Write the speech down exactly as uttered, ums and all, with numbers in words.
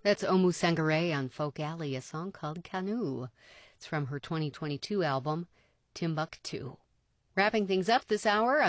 That's Omu Sangare on Folk Alley, a song called Canoe. It's from her twenty twenty-two album, Timbuktu. Wrapping things up this hour